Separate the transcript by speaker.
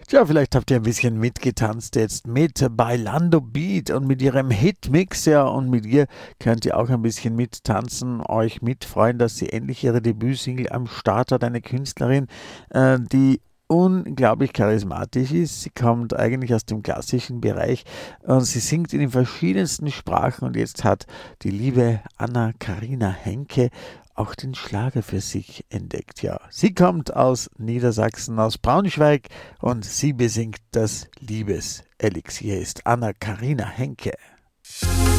Speaker 1: Tja, vielleicht habt ihr ein bisschen mitgetanzt jetzt mit Bailando Beat und mit ihrem Hitmix, ja, und mit ihr könnt ihr auch ein bisschen mittanzen, euch mitfreuen, dass sie endlich ihre Debütsingle am Start hat. Eine Künstlerin, die unglaublich charismatisch ist. Sie kommt eigentlich aus dem klassischen Bereich und sie singt in den verschiedensten Sprachen und jetzt hat die liebe Anna-Karina Henke auch den Schlager für sich entdeckt. Ja, sie kommt aus Niedersachsen, aus Braunschweig und sie besingt das Liebeselixier, ist Anna-Karina Henke.